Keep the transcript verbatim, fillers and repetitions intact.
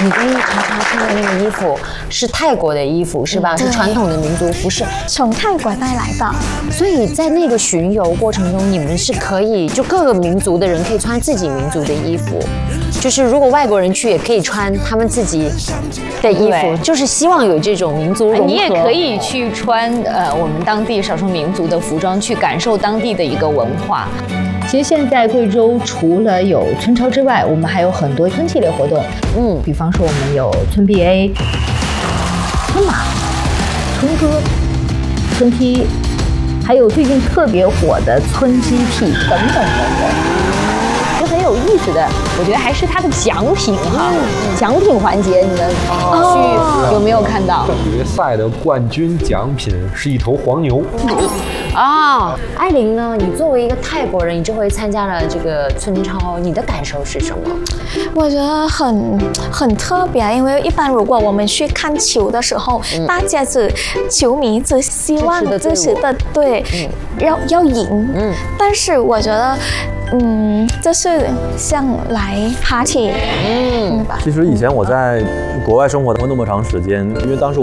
你跟查查穿的那个衣服是泰国的衣服是吧？是传统的民族服饰， 从泰国带来的。 所以在那个巡游过程中，你们是可以就各个民族的人可以穿自己民族的衣服，就是如果外国人去也可以穿他们自己的衣服，就是希望有这种民族融合。 你也可以去穿呃我们当地少数民族的服装，去感受当地的一个文化。其实现在贵州除了有春超之外，我们还有很多春系列活动。嗯，比方说我们有春 B A、春马、春歌、春踢，还有最近特别火的春鸡屁等等等等。就很有意思的，我觉得还是它的奖品哈，嗯、奖品环节，你们去有没有看到？ 决赛的冠军奖品是一头黄牛。 啊，艾琳呢？你作为一个泰国人，你这回参加了这个春超，你的感受是什么？ 我觉得很很特别，因为一般如果我们去看球的时候，嗯、大家只球迷只希望支持的队、嗯、要要赢，嗯，但是我觉得。嗯，这是像来 party， 嗯， 其实以前我在国外生活那么长时间，因为当时。